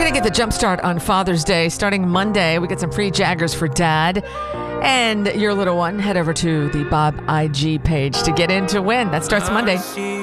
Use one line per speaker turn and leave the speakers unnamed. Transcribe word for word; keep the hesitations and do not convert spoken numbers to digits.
going to get the jump start on Father's Day. Starting Monday, we get some free Jaggers for Dad and your little one. Head over to the Bob I G page to get in to win. That starts Monday.